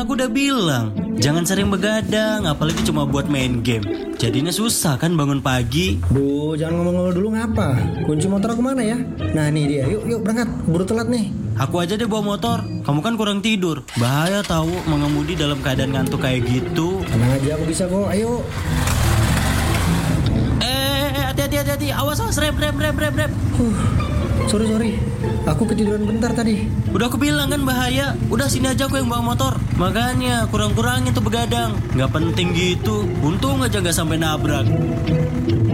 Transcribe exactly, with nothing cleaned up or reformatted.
aku udah bilang, jangan sering begadang, apalagi cuma buat main game. Jadinya susah kan bangun pagi. Duh, jangan ngomong-ngomong dulu ngapa? Kunci motor aku mana ya? Nah nih dia, yuk yuk berangkat, buru telat nih. Aku aja deh bawa motor, kamu kan kurang tidur. Bahaya tahu mengemudi dalam keadaan ngantuk kayak gitu. Tenang aja, aku bisa kok, ayo. Eh, eh, hati-hati, hati-hati, awas, awas, rem, rem, rem, rem, rem. Huh, sorry sorry, aku ketiduran bentar tadi. Udah aku bilang kan bahaya. Udah sini aja aku yang bawa motor. Makanya kurang-kurangin tuh begadang. Nggak penting gitu. Untung aja nggak sampai nabrak.